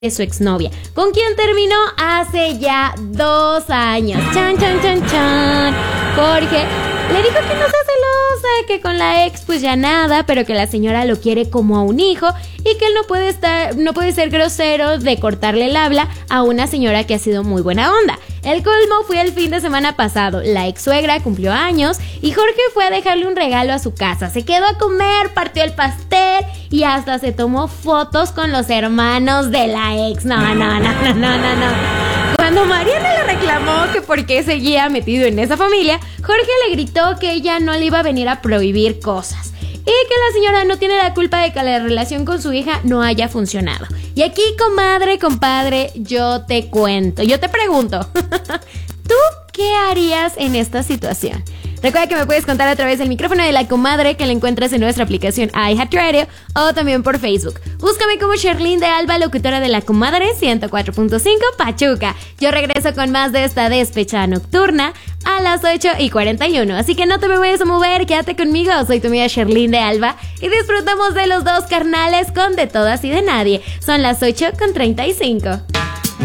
de su exnovia, con quien terminó hace ya 2 años. Chan, chan, chan, chan. Jorge le dijo que no sea celosa, que con la ex pues ya nada, pero que la señora lo quiere como a un hijo y que él no puede ser grosero de cortarle el habla a una señora que ha sido muy buena onda. El colmo fue el fin de semana pasado. La ex suegra cumplió años y Jorge fue a dejarle un regalo a su casa. Se quedó a comer, partió el pastel y hasta se tomó fotos con los hermanos de la ex. No. Cuando Mariana le reclamó que por qué seguía metido en esa familia, Jorge le gritó que ella no le iba a venir a prohibir cosas y que la señora no tiene la culpa de que la relación con su hija no haya funcionado. Y aquí, comadre, compadre, yo te pregunto, ¿tú qué harías en esta situación? Recuerda que me puedes contar a través del micrófono de la comadre, que la encuentras en nuestra aplicación iHeartRadio o también por Facebook. Búscame como Sherlyn de Alba, locutora de la comadre 104.5 Pachuca. Yo regreso con más de esta despechada nocturna a las 8:41. Así que no te me vayas a mover, quédate conmigo. Soy tu amiga Sherlyn de Alba y disfrutamos de los dos carnales con De Todas y de Nadie. Son las 8:35.